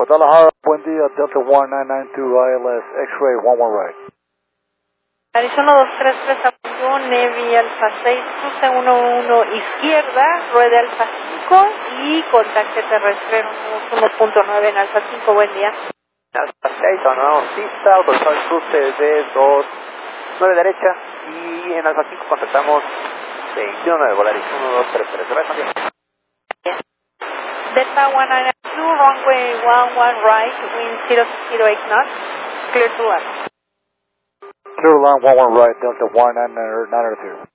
Guadalajara, buen día, Delta 1992 ILS, X-Ray 11 right. Arizona 233 Apoyo, Navy Alfa 6, cruce 11 izquierda, ruede Alfa 5 y contacte terrestre 1.9 en Alfa 5, buen día. Alfa 6, no, pista, autorizado el cruce de 29 derecha y en Alfa 5 contactamos 219 Volaris 1233, gracias. Delta 192, runway 11 right, wind 008 knots, clear to land. Clear line 11 right, Delta 1992.